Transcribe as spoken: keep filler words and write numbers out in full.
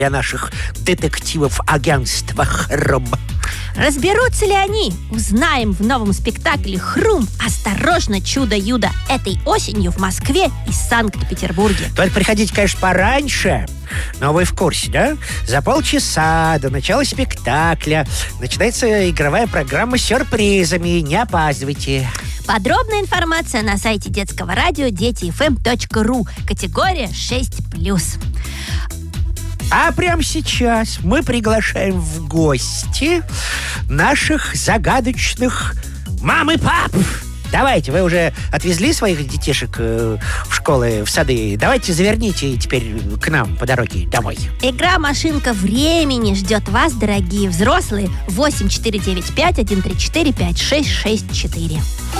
для наших детективов агентства «Хрум». Разберутся ли они? Узнаем в новом спектакле «Хрум. Осторожно, чудо-юдо» этой осенью в Москве и Санкт-Петербурге. Только приходите, конечно, пораньше. Но вы в курсе, да? За полчаса до начала спектакля начинается игровая программа с сюрпризами. Не опаздывайте. Подробная информация на сайте детского радио дети эф эм точка ру. Категория шесть плюс. А прямо сейчас мы приглашаем в гости наших загадочных мам и пап. Давайте, вы уже отвезли своих детишек э, в школы, в сады. Давайте заверните теперь к нам по дороге домой. Игра «Машинка времени» ждет вас, дорогие взрослые. восемь четыре девять пять один три четыре пять шесть шесть четыре.